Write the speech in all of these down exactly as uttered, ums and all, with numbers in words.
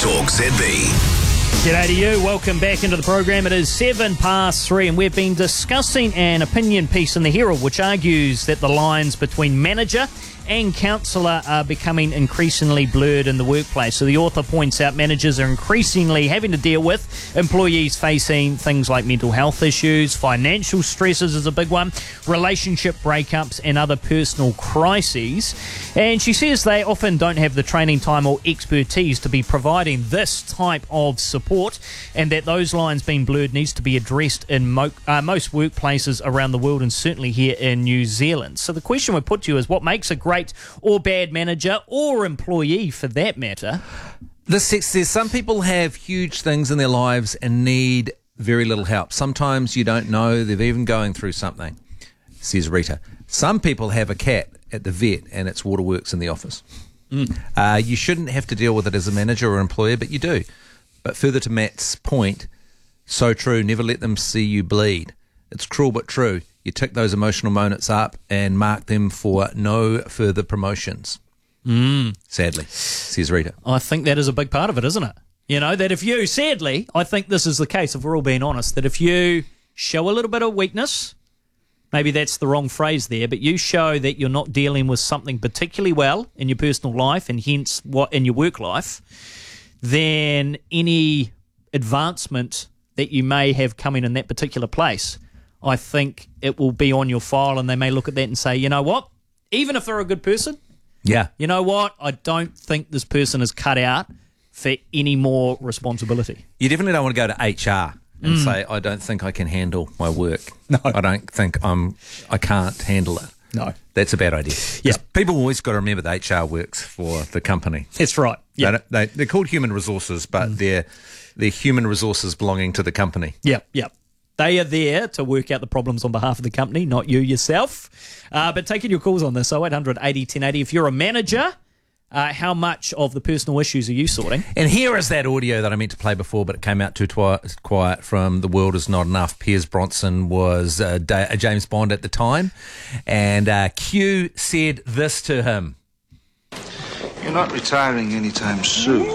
Talk Z B. G'day to you. Welcome back into the program. It is seven past three and we've been discussing an opinion piece in the Herald which argues that the lines between manager and counsellor are becoming increasingly blurred in the workplace. So the author points out managers are increasingly having to deal with employees facing things like mental health issues, financial stresses is a big one, relationship breakups and other personal crises. And she says they often don't have the training time or expertise to be providing this type of support, and that those lines being blurred needs to be addressed in mo- uh, most workplaces around the world and certainly here in New Zealand. So the question we put to you is, what makes a great or bad manager or employee for that matter? This text says some people have huge things in their lives and need very little help. Sometimes you don't know they're even going through something, says Rita. Some people have a cat at the vet and it's waterworks in the office. Mm. Uh, you shouldn't have to deal with it as a manager or employer, but you do. But further to Matt's point, so true, never let them see you bleed. It's cruel but true. You tick those emotional moments up and mark them for no further promotions. Mm. Sadly, says Rita. I think that is a big part of it, isn't it? You know, that if you, sadly, I think this is the case, if we're all being honest, that if you show a little bit of weakness, maybe that's the wrong phrase there, but you show that you're not dealing with something particularly well in your personal life and hence what in your work life, then any advancement that you may have coming in that particular place, I think it will be on your file and they may look at that and say, you know what, even if they're a good person, yeah, you know what, I don't think this person is cut out for any more responsibility. You definitely don't want to go to H R and Mm. say, I don't think I can handle my work. No. I don't think I'm, I can't handle it. No. That's a bad idea. 'Cause Yeah. people always got to remember that H R works for the company. That's right. They Yeah. don't- They, they're called human resources, but Mm. they're, they're human resources belonging to the company. Yeah, yeah. They are there to work out the problems on behalf of the company, not you yourself. Uh, but taking your calls on this, oh eight hundred eighty ten eighty. If you're a manager, uh, how much of the personal issues are you sorting? And here is that audio that I meant to play before, but it came out too twi- quiet from The World Is Not Enough. Piers Bronson was uh, da- a James Bond at the time, and uh, Q said this to him. You're not retiring anytime soon.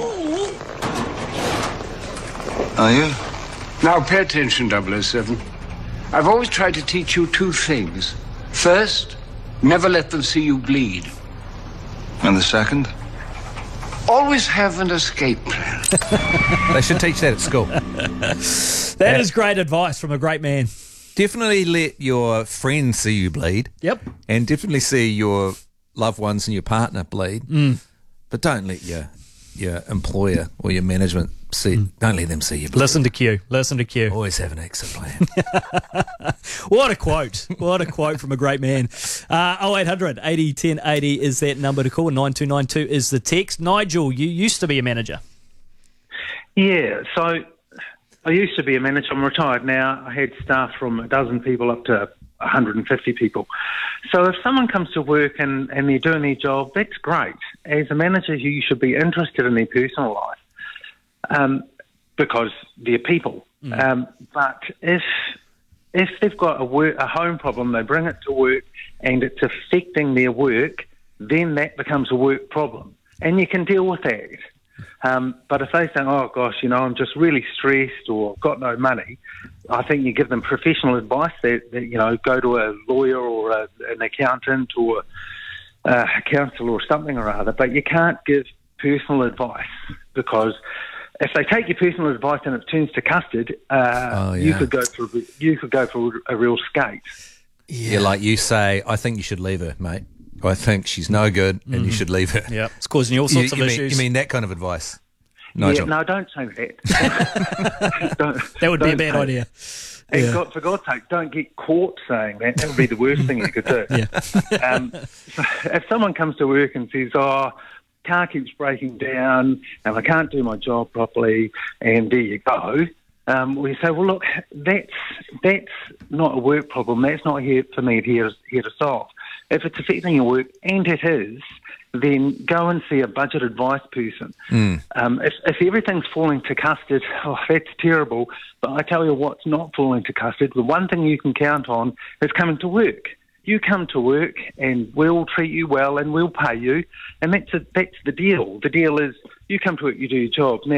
Are you? Now pay attention, double oh seven. I've always tried to teach you two things. First, never let them see you bleed. And the second? Always have an escape plan. They should teach that at school. That is great advice from a great man. Definitely let your friends see you bleed. Yep. And definitely see your loved ones and your partner bleed. Mm. But don't let your your employer or your management see, mm. don't let them see you bleed. Listen to Q. Listen to Q. Always have an exit plan. What a quote. What a quote from a great man. Uh, oh eight hundred eighty ten eighty is that number to call. nine two nine two is the text. Nigel, you used to be a manager. Yeah, so I used to be a manager. I'm retired now. I had staff from a dozen people up to one hundred fifty people. So if someone comes to work and, and they're doing their job, that's great. As a manager, you should be interested in their personal life um, because they're people. Mm. Um, but if if they've got a, work, a home problem, they bring it to work and it's affecting their work, then that becomes a work problem. And you can deal with that. Um, but if they say, oh, gosh, you know, I'm just really stressed or got no money, I think you give them professional advice that, that you know, go to a lawyer or a, an accountant or uh, a counsellor or something or other. But you can't give personal advice because if they take your personal advice and it turns to custard, uh, oh, yeah. you could go for you could go for a real skate. Yeah. yeah, like you say, I think you should leave her, mate. I think she's no good and mm. you should leave her. Yeah, it's causing you all sorts you, of you issues. Mean, you mean that kind of advice? Nigel. Yeah, no, don't say that. don't, that would be a bad say, idea. And Yeah. God, for God's sake, don't get caught saying that. That would be the worst thing you could do. Yeah. um, so if someone comes to work and says, oh, car keeps breaking down and I can't do my job properly, and there you go, um, we say, well, look, that's that's not a work problem. That's not here for me here, here to solve. If it's affecting your work, and it is, then go and see a budget advice person. Mm. Um, if, if everything's falling to custard, oh, that's terrible. But I tell you what's not falling to custard. The one thing you can count on is coming to work. You come to work and we'll treat you well and we'll pay you. And that's, a, that's the deal. The deal is you come to work, you do your job. Now,